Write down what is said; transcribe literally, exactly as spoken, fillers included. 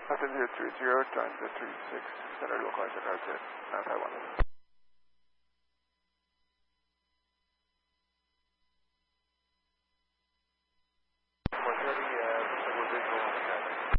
Passenger three zero, turn the three six, Center local, Jakarta, uh, Taiwan.